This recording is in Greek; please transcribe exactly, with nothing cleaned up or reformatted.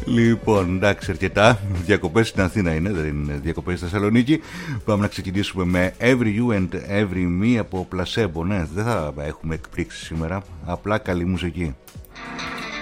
Λοιπόν, εντάξει, αρκετά. Διακοπές στην Αθήνα είναι, δεν είναι διακοπές στη Θεσσαλονίκη. Πάμε να ξεκινήσουμε με Every You and Every Me από Placebo. Ναι, δεν θα έχουμε εκπλήξεις σήμερα. Απλά καλή μουσική.